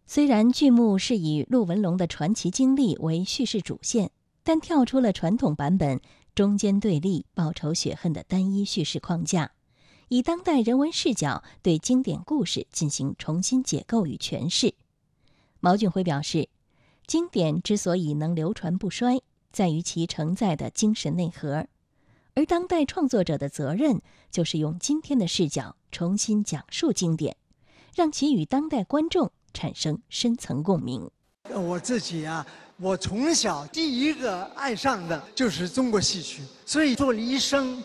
虽然剧目是以陆文龙的传奇经历为叙事主线，但跳出了传统版本中间对立、报仇雪恨的单一叙事框架，以当代人文视角对经典故事进行重新解构与诠释。毛俊辉表示，经典之所以能流传不衰，在于其承载的精神内核，而当代创作者的责任就是用今天的视角重新讲述经典，让其与当代观众产生深层共鸣。 我自己我从小第一个爱上的就是中国戏曲，所以做了一生